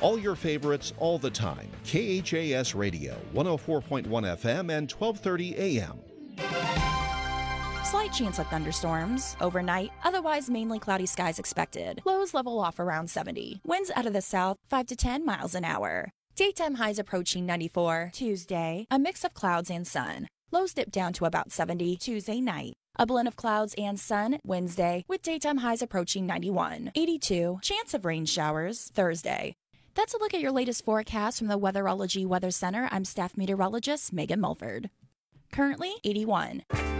All your favorites all the time. KHAS Radio, 104.1 FM and 1230 AM. Slight chance of thunderstorms overnight, otherwise mainly cloudy skies expected. Lows level off around 70. Winds out of the south 5 to 10 miles an hour. Daytime highs approaching 94. Tuesday, a mix of clouds and sun. Lows dip down to about 70 Tuesday night. A blend of clouds and sun Wednesday, with daytime highs approaching 91. 82, chance of rain showers Thursday. That's a look at your latest forecast from the Weatherology Weather Center. I'm staff meteorologist Megan Mulford. Currently 81.